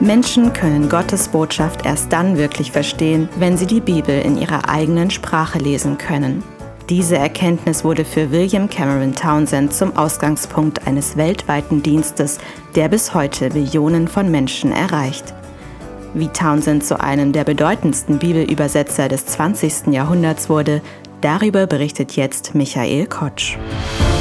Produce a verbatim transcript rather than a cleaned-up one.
Menschen können Gottes Botschaft erst dann wirklich verstehen, wenn sie die Bibel in ihrer eigenen Sprache lesen können. Diese Erkenntnis wurde für William Cameron Townsend zum Ausgangspunkt eines weltweiten Dienstes, der bis heute Millionen von Menschen erreicht. Wie Townsend zu einem der bedeutendsten Bibelübersetzer des zwanzigsten Jahrhunderts wurde, darüber berichtet jetzt Michael Kotsch.